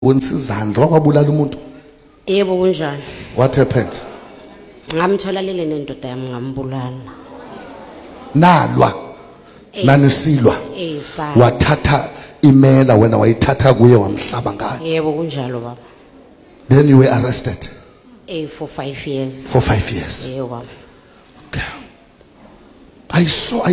Wensizandla wakwabulala umuntu. Yebo kunjani. What happened? Ngamthola lele nendoda yami ngambulala. Nalwa. Nanisilwa. Wathatha imela wena wayithatha kuye wamhlaba ngayo. Yebo kunjalo baba. Then you were arrested. For 5 years. For 5 years. Yebo baba. Okay. I saw.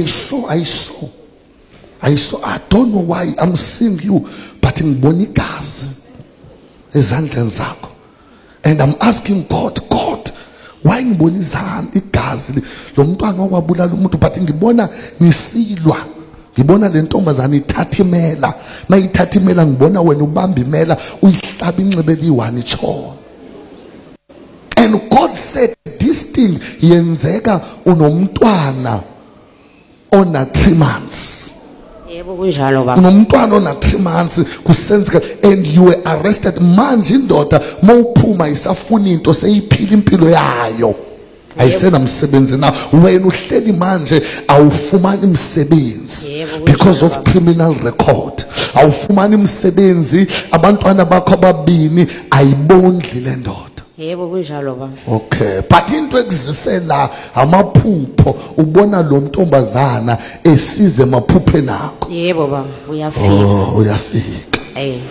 I don't know why I'm seeing you, but ngibona igazi ezandleni zakho. And I'm asking God, why ngibona igazi lo mntwana okwabulala umuntu, but ngibona nisilwa. Ngibona le ntombazana ithatha imela. Mayithatha imela ngibona wena ubamba imela uyihlaba inxebe liyi-1 ichona. And God said this thing yenzeka unomntwana ona 3 months. Yebo kunjalo baba. Unomntwana ona 3 months kusenzeka, and you were arrested. Manje indoda mawuphuma isafuna into seyiphila impilo yayo. Ayisena msebenzi na wena uhleli manje awufumani umsebenzi because of criminal record. Awufumani umsebenzi, abantwana bakho ababini ayibondli le ndoda. Yebo kunjalo baba. Okay, but into ekuzisela amaphupho ubona lo ntombazana esize emaphuphe nakho. Yebo baba, uyafika. Uyafika.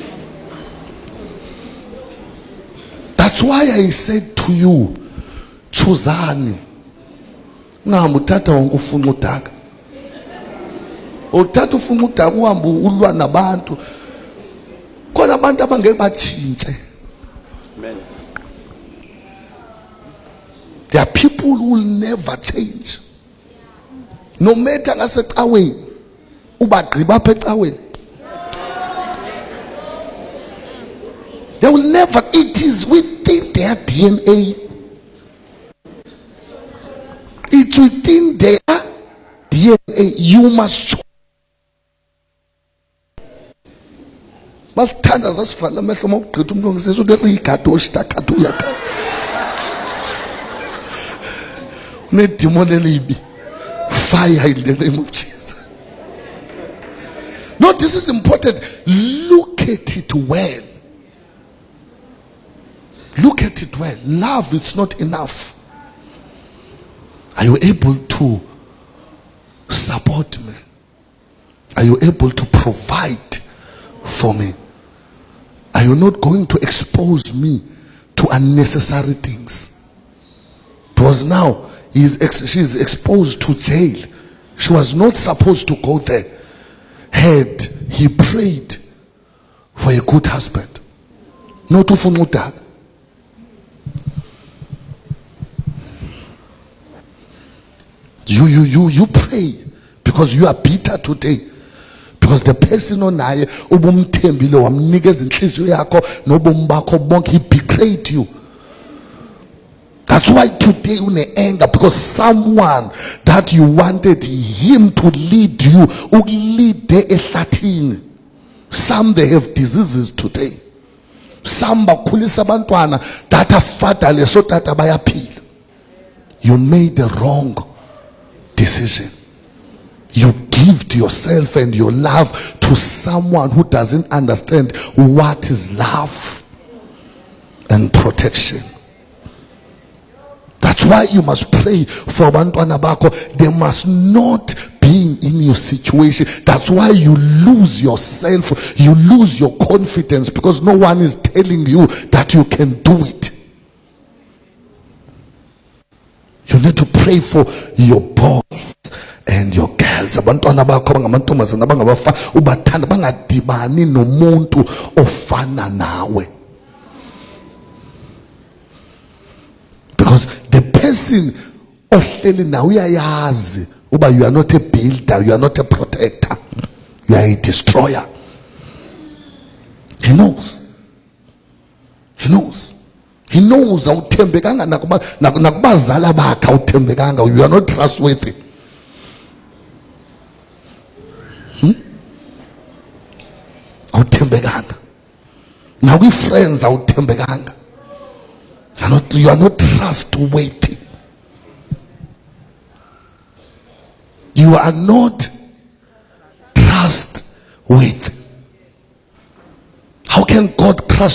That's why I said to you, choosani. Ngihamba uthatha wonke ufuna udaka. Uthatha ufuna udaka uhamba ulwa nabantu. Khona abantu abangeke batshintshe. Amen. There are people who will never change. No matter ngasecaweni ubagqiba apha ecaweni. They will never. It is within their DNA. It's within their DNA. You must choose. Masithanda sasivala amehlo mawugqitha umuntu ngisizwe ukuthi igado oshitakado uyaka. Nedemon elibi. Fire in the name of Jesus. No, this is important. Look at it well. Look at it well. Love, it's not enough. Are you able to support me? Are you able to provide for me? Are you not going to expose me to unnecessary things? Because now she's exposed to jail. She was not supposed to go there. Had he prayed for a good husband, not to fumuta. You pray because you are bitter today. Because the person onaye ubumthembile wamnikeza inhliziyo yakho nobomi bakho bonke, he betrayed you. That's why today une anger, because someone that you wanted him to lead you lead there ehlathini. Some they have diseases today. Some bakhulisa abantwana that are fatherless so that bayaphila. You made the wrong decision. You gave yourself and your love to someone who doesn't understand what is love and protection. That's why you must pray for abantwana bakho. They must not be in your situation. That's why you lose yourself, you lose your confidence, because no one is telling you that you can do it. You need to pray for your boys and your girls. Abantwana bakho bangamantombazana bangabafana ubathanda bangadibani nomuntu ofana nawe. Because the person ohleli nawe uyayazi uba you are not a builder, you are not a protector, you are a destroyer. He knows. He knows awuthembekanga nakubazala bakhe awuthembekanga. You are not trustworthy. Awuthembekanga. Nakwi-friends awuthembekanga. You are not trustworthy. You are not trustworthy. How can God crush